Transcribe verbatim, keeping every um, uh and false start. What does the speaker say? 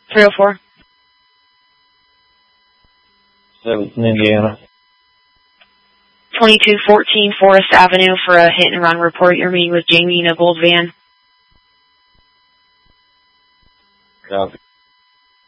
three oh four. Seventh Indiana. twenty-two fourteen Forest Avenue for a hit and run report. You're meeting with Jamie in a gold van. Copy.